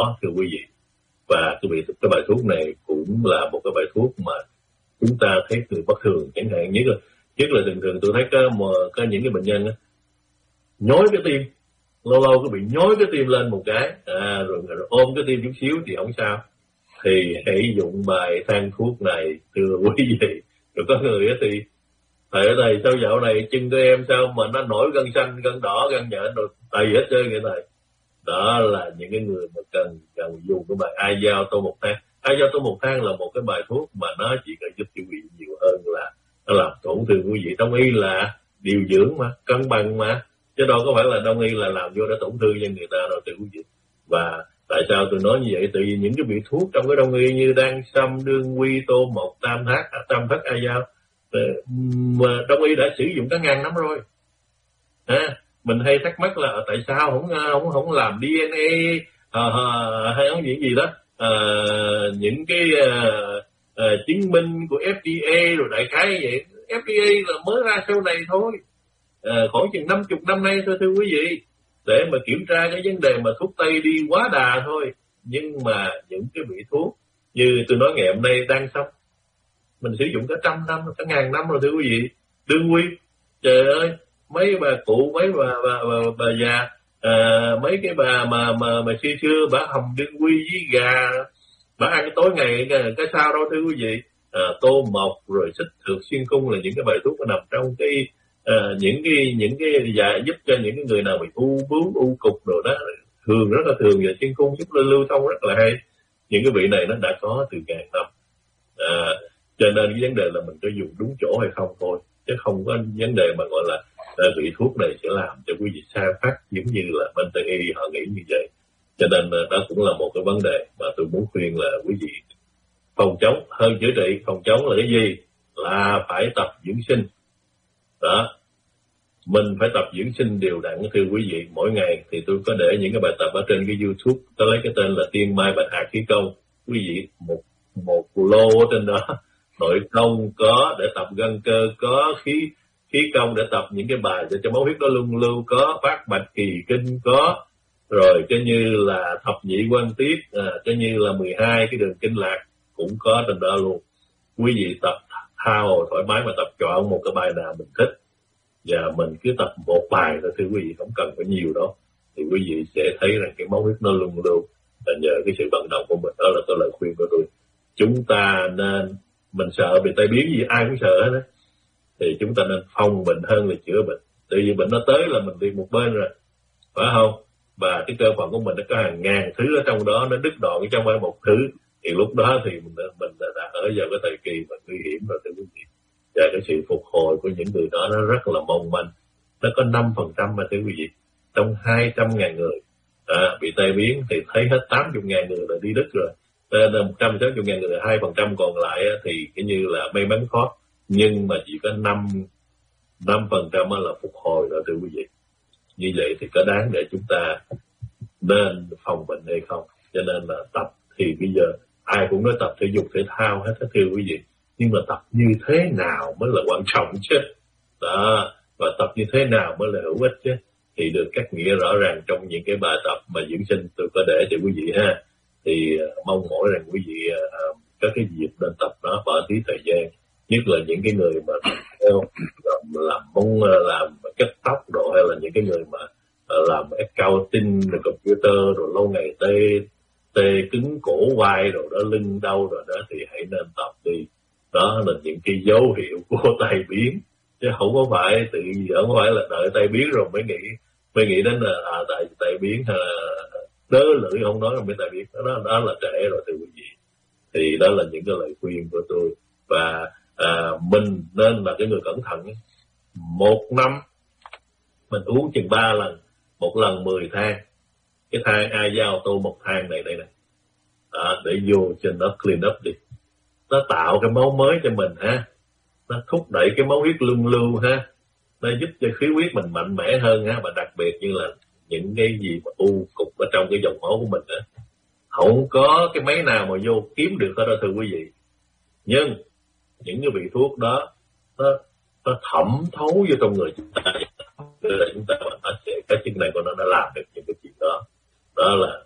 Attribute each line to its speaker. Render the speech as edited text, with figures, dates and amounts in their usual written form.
Speaker 1: đó thưa quý vị. Và cái bài thuốc này cũng là một cái bài thuốc mà chúng ta thấy người bất thường, chẳng hạn nhất là thường tôi thấy có những cái bệnh nhân nhói cái tim, lâu lâu có bị nhói cái tim lên một cái, rồi ôm cái tim chút xíu thì không sao. Thì hãy dụng bài thang thuốc này thưa quý vị. Rồi có người thì thầy ơi sao dạo này chân của em sao mà nó nổi gân xanh, gân đỏ, gân nhện rồi tại hết trơn vậy này. Đó là những cái người mà cần dùng cái bài ai giao tô một thang. Ai giao tô một thang là một cái bài thuốc mà nó chỉ cần giúp cho quý vị nhiều hơn là nó làm tổn thương quý vị. Đông y là điều dưỡng mà, cân bằng mà, chứ đâu có phải là đông y là làm vô để tổn thương cho người ta đâu thưa quý vị. Và tại sao tôi nói như vậy? Tại vì những cái vị thuốc trong cái đông y như đan sâm, đương quy, tô mộc, tam thất ai giao mà đông y đã sử dụng cả ngàn năm rồi. Mình hay thắc mắc là tại sao không làm DNA hay không gì đó, những cái chứng minh của FDA rồi đại khái vậy. FDA là mới ra sau này thôi, khoảng chừng 50 năm nay thôi thưa quý vị, để mà kiểm tra cái vấn đề mà thuốc Tây đi quá đà thôi. Nhưng mà những cái vị thuốc như tôi nói ngày hôm nay đang xong, mình sử dụng cả 100 năm, cả 1000 năm rồi thưa quý vị. Đương quy, trời ơi, mấy bà cụ, mấy bà già, mấy cái bà mà xưa bà hầm đương quy với gà, bà ăn tối ngày cái sao đâu thưa quý vị. Tô mộc rồi xích thược xuyên cung là những cái bài thuốc nằm trong cái những cái giúp cho những cái người nào bị u bướu, u cục rồi đó, rất là thường, và xuyên cung giúp lưu thông rất là hay. Những cái vị này nó đã có từ ngàn năm, cho nên cái vấn đề là mình có dùng đúng chỗ hay không thôi, chứ không có vấn đề mà gọi là vị thuốc này sẽ làm cho quý vị sa phát giống như là bên Tây y họ nghĩ như vậy. Cho nên đó cũng là một cái vấn đề mà tôi muốn khuyên là quý vị phòng chống hơn chữa trị. Phòng chống là cái gì? Là phải tập dưỡng sinh. Đó, mình phải tập dưỡng sinh đều đặn thưa quý vị. Mỗi ngày thì tôi có để những cái bài tập ở trên cái YouTube, tôi lấy cái tên là Tiên Mai Bạch Hạc Khí Công. Quý vị một lô ở trên đó, nội công có để tập gân cơ, có khí công để tập những cái bài để cho máu huyết nó luân lưu, có bát bạch kỳ kinh có, rồi cho như là thập nhị quan tiết, cho như là 12 cái đường kinh lạc cũng có trên đó luôn. Quý vị tập thao thoải mái mà tập chọn một cái bài nào mình thích, và mình cứ tập một bài thôi thưa quý vị, không cần phải nhiều đâu, thì quý vị sẽ thấy rằng cái máu huyết nó luân lưu là nhờ cái sự vận động của mình. Đó là cái lời khuyên của tôi. Chúng ta nên, mình sợ bị tai biến gì, ai cũng sợ hết á, thì chúng ta nên phòng bệnh hơn là chữa bệnh. Tại vì bệnh nó tới là mình đi một bên rồi, phải không? Và cái cơ phận của mình nó có hàng ngàn thứ ở trong đó, nó đứt đoạn trong phải một thứ, thì lúc đó thì mình đã ở vào cái thời kỳ mà nguy hiểm rồi thưa quý vị. Và cái sự phục hồi của những người đó nó rất là mong manh. Nó có 5% mà thưa quý vị, trong 200.000 người bị tai biến thì thấy hết 80.000 người là đi đứt rồi. Nên 160.000 người, 2% còn lại thì cái như là may mắn thoát, nhưng mà chỉ có 5% là phục hồi rồi thưa quý vị. Như vậy thì có đáng để chúng ta nên phòng bệnh hay không? Cho nên là tập thì bây giờ ai cũng nói tập thể dục thể thao hết thưa quý vị, nhưng mà tập như thế nào mới là quan trọng chứ. Đó, và tập như thế nào mới là hữu ích chứ, thì được cắt nghĩa rõ ràng trong những cái bài tập mà dưỡng sinh tôi có để cho quý vị ha. Thì mong mỏi rằng quý vị có cái dịp nên tập nó bỏ tí thời gian, nhất là những cái người mà làm mông, làm cắt tóc rồi, hay là những cái người mà làm accounting rồi computer rồi lâu ngày tê cứng cổ vai rồi đó, lưng đau rồi đó, thì hãy nên tập đi. Đó là những cái dấu hiệu của tai biến, chứ không có phải không phải là đợi tai biến rồi mới nghĩ đến là tai biến hay là đớ lưỡi không nói là mới tai biến. Đó là trễ rồi thưa quý vị. Thì đó là những cái lời khuyên của tôi. Và mình nên là cái người cẩn thận. Một năm mình uống chừng 3 lần, một lần 10 thang. Cái thang ai giao tô một thang này đây này, để vô cho nó clean up đi, nó tạo cái máu mới cho mình ha, nó thúc đẩy cái máu huyết luân lưu ha, nó giúp cho khí huyết mình mạnh mẽ hơn ha. Và đặc biệt như là những cái gì mà u cục ở trong cái dòng máu của mình á, không có cái máy nào mà vô kiếm được hết đó thưa quý vị. Nhưng những cái vị thuốc đó nó thẩm thấu vô trong người chúng ta, chúng ta nó sẽ, cái chức năng của nó đã làm được những cái chuyện đó. Đó là